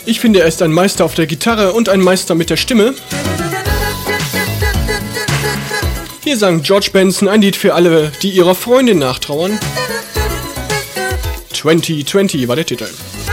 Ich finde, er ist ein Meister auf der Gitarre und ein Meister mit der Stimme. Hier sang George Benson ein Lied für alle, die ihrer Freundin nachtrauern. 2020 war der Titel.